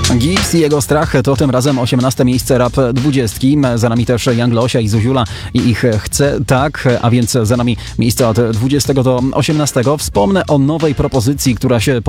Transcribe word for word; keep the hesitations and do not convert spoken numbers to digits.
Gips i jego strach to tym razem osiemnaste miejsce Rap dwudziestki. Za nami też Young Losia i Zuziula i ich Chcę Tak, a więc za nami miejsce od dwudziestego do osiemnastego. Wspomnę o nowej propozycji, która się